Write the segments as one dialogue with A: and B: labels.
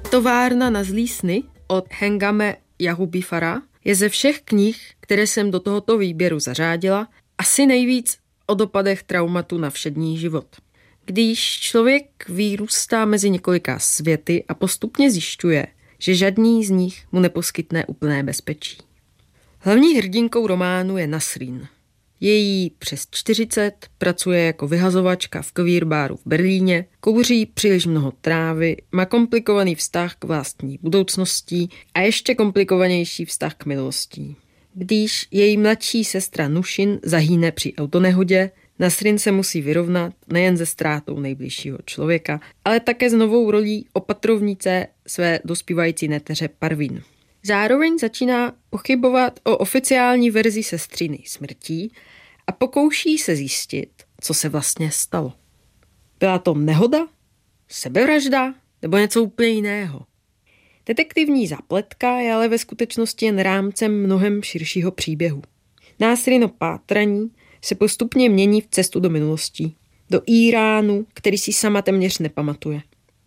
A: Továrna na zlý sny od Hengame Yahubifara je ze všech knih, které jsem do tohoto výběru zařádila, asi nejvíc o dopadech traumatu na všední život. Když člověk vyrůstá mezi několika světy a postupně zjišťuje, že žádný z nich mu neposkytne úplné bezpečí. Hlavní hrdinkou románu je Nasrin. Je jí přes 40, pracuje jako vyhazovačka v queer baru v Berlíně, kouří příliš mnoho trávy, má komplikovaný vztah k vlastní budoucnosti a ještě komplikovanější vztah k minulosti. Když její mladší sestra Nushin zahyne při autonehodě, Nasrin se musí vyrovnat nejen se ztrátou nejbližšího člověka, ale také s novou rolí opatrovnice své dospívající neteře Parvin. Zároveň začíná pochybovat o oficiální verzi sestřiny smrtí a pokouší se zjistit, co se vlastně stalo. Byla to nehoda, sebevražda nebo něco úplně jiného? Detektivní zápletka je ale ve skutečnosti jen rámcem mnohem širšího příběhu. Nasrino pátraní se postupně mění v cestu do minulosti, do Íránu, který si sama téměř nepamatuje,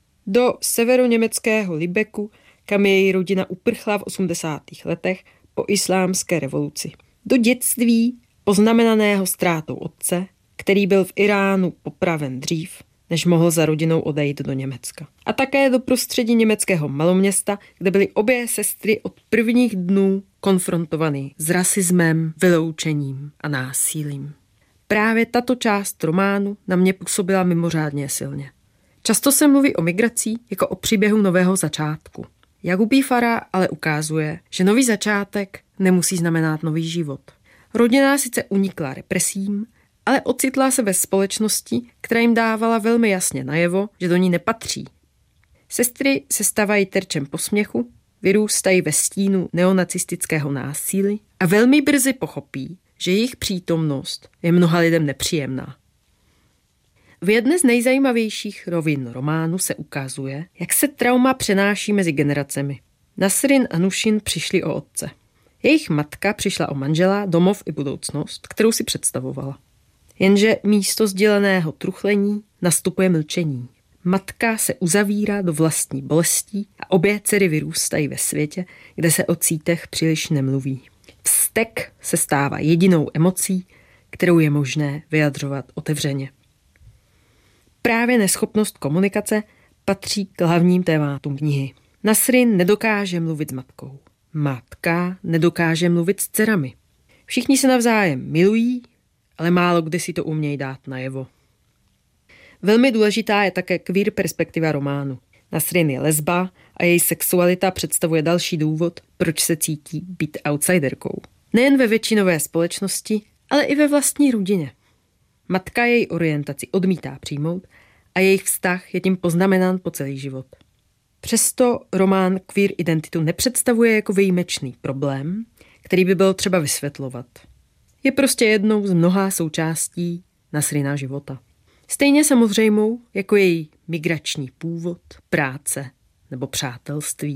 A: do severoněmeckého Lübecku, kam její rodina uprchla v 80. letech po islámské revoluci. Do dětství poznamenaného ztrátou otce, který byl v Iránu popraven dřív, než mohl za rodinou odejít do Německa. A také do prostředí německého maloměsta, kde byly obě sestry od prvních dnů konfrontovaný s rasismem, vyloučením a násilím. Právě tato část románu na mě působila mimořádně silně. Často se mluví o migraci jako o příběhu nového začátku. Yahubifara ale ukazuje, že nový začátek nemusí znamenat nový život. Rodina sice unikla represím, ale ocitla se ve společnosti, která jim dávala velmi jasně najevo, že do ní nepatří. Sestry se stávají terčem posměchu, vyrůstají ve stínu neonacistického násilí a velmi brzy pochopí, že jejich přítomnost je mnoha lidem nepříjemná. V jedné z nejzajímavějších rovin románu se ukazuje, jak se trauma přenáší mezi generacemi. Nasrin a Nushin přišli o otce. Jejich matka přišla o manžela, domov i budoucnost, kterou si představovala. Jenže místo sděleného truchlení nastupuje mlčení. Matka se uzavírá do vlastní bolestí a obě dcery vyrůstají ve světě, kde se o cítech příliš nemluví. Vztek se stává jedinou emocí, kterou je možné vyjadřovat otevřeně. Právě neschopnost komunikace patří k hlavním tématům knihy. Nasrin nedokáže mluvit s matkou. Matka nedokáže mluvit s dcerami. Všichni se navzájem milují, ale málo kdy si to umějí dát najevo. Velmi důležitá je také queer perspektiva románu. Nasrin je lesba a její sexualita představuje další důvod, proč se cítí být outsiderkou. Nejen ve většinové společnosti, ale i ve vlastní rodině. Matka její orientaci odmítá přijmout a jejich vztah je tím poznamenán po celý život. Přesto román queer identitu nepředstavuje jako výjimečný problém, který by bylo třeba vysvětlovat. Je prostě jednou z mnoha součástí Nasrina života. Stejně samozřejmou jako její migrační původ, práce nebo přátelství.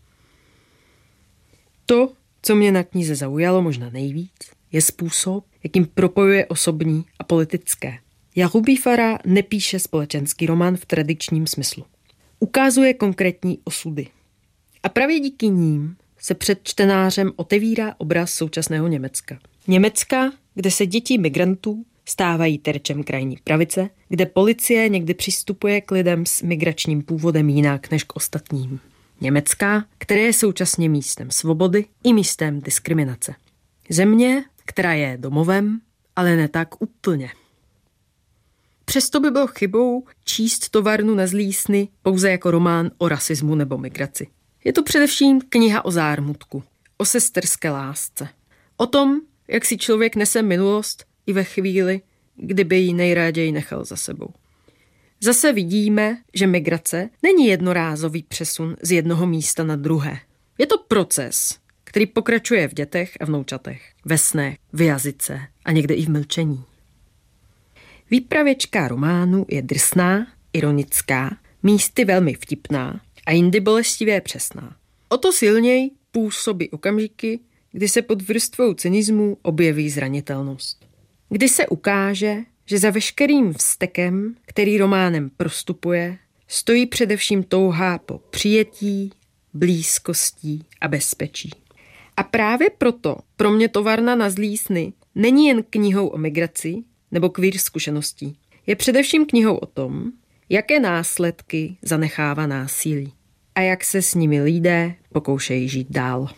A: To, co mě na knize zaujalo možná nejvíc, je způsob, jakým propojuje osobní a politické. Yahubifara nepíše společenský román v tradičním smyslu. Ukazuje konkrétní osudy. A právě díky ním se před čtenářem otevírá obraz současného Německa. Německa, kde se děti migrantů stávají terčem krajní pravice, kde policie někdy přistupuje k lidem s migračním původem jinak než k ostatním. Německa, které je současně místem svobody i místem diskriminace. Země, která je domovem, ale ne tak úplně. Přesto by bylo chybou číst Továrnu na zlý sny pouze jako román o rasismu nebo migraci. Je to především kniha o zármutku, o sesterské lásce. O tom, jak si člověk nese minulost i ve chvíli, kdyby ji nejraději nechal za sebou. Zase vidíme, že migrace není jednorázový přesun z jednoho místa na druhé. Je to proces, který pokračuje v dětech a vnoučatech, ve snech, v jazyce a někde i v mlčení. Výpravěčka románu je drsná, ironická, místy velmi vtipná a jindy bolestivě přesná. O to silněji působí okamžiky, kdy se pod vrstvou cynismu objeví zranitelnost. Kdy se ukáže, že za veškerým vztekem, který románem prostupuje, stojí především touha po přijetí, blízkostí a bezpečí. A právě proto pro mě Továrna na zlý sny není jen knihou o migraci nebo queer zkušeností. Je především knihou o tom, jaké následky zanechává násilí a jak se s nimi lidé pokoušejí žít dál.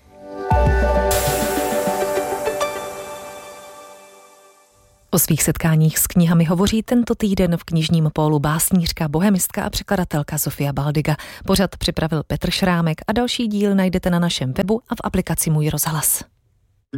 B: O svých setkáních s knihami hovoří tento týden v knižním pólu básnířka, bohemistka a překladatelka Sofia Baldiga. Pořad připravil Petr Šrámek a další díl najdete na našem webu a v aplikaci Můj rozhlas.